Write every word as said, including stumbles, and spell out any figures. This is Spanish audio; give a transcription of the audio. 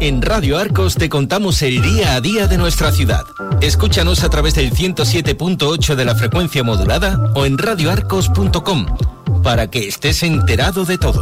En Radio Arcos te contamos el día a día de nuestra ciudad. Escúchanos a través del ciento siete punto ocho de la frecuencia modulada o en radio arcos punto com para que estés enterado de todo.